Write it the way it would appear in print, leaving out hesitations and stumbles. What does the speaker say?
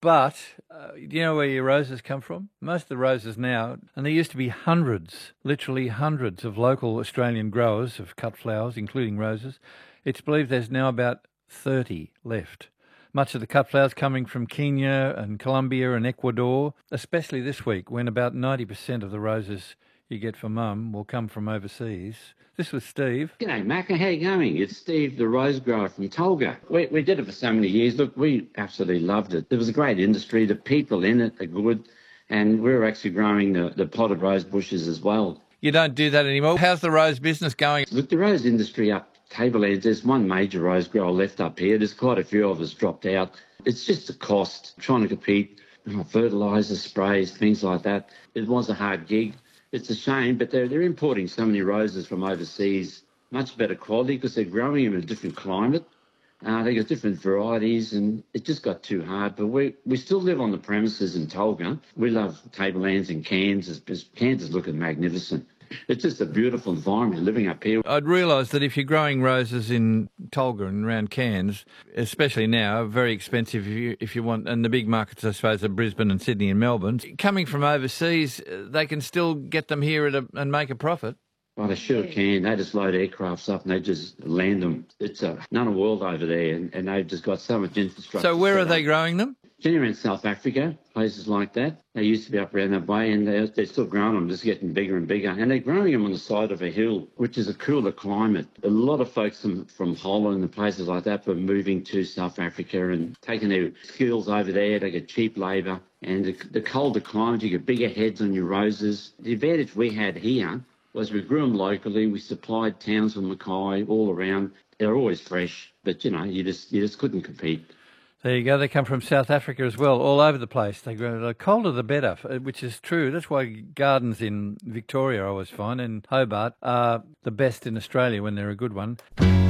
But do you know where your roses come from? Most of the roses now, and there used to be hundreds, literally hundreds of local Australian growers of cut flowers, including roses. It's believed there's now about 30 left. Much of the cut flowers coming from Kenya and Colombia and Ecuador, especially this week when about 90% of the roses you get for Mum will come from overseas. This was Steve. G'day, Mac. How you going? It's Steve, the rose grower from Tolga. We did it for so many years. Look, we absolutely loved it. There was a great industry. The people in it are good. And we're actually growing the potted rose bushes as well. You don't do that anymore. How's the rose business going? Look, the rose industry up Tablelands, there's one major rose grower left up here. There's quite a few of us dropped out. It's just the cost, trying to compete, fertiliser, sprays, things like that. It was a hard gig. It's a shame, but they're importing so many roses from overseas, much better quality because they're growing them in a different climate. They got different varieties, and it just got too hard. But we still live on the premises in Tolga. We love Tablelands and Cairns. Cairns is looking magnificent. It's just a beautiful environment living up here. I'd realise that if you're growing roses in Tolga and around Cairns, especially now, very expensive if you want, and the big markets, I suppose, are Brisbane and Sydney and Melbourne. Coming from overseas, they can still get them here and make a profit. Well, they sure can. They just load aircrafts up and they just land them. It's another world over there, and they've just got so much infrastructure. So where are they growing them? Generally in South Africa, places like that. They used to be up around that way, and they're still growing them, just getting bigger and bigger. And they're growing them on the side of a hill, which is a cooler climate. A lot of folks from Holland and places like that were moving to South Africa and taking their skills over there. They get cheap labour. And the colder climate, you get bigger heads on your roses. The advantage we had here was we grew them locally. We supplied Townsville, Mackay, all around. They're always fresh, but, you just couldn't compete. There you go. They come from South Africa as well, all over the place. They grow the colder the better, which is true. That's why gardens in Victoria, I always find, and Hobart are the best in Australia when they're a good one.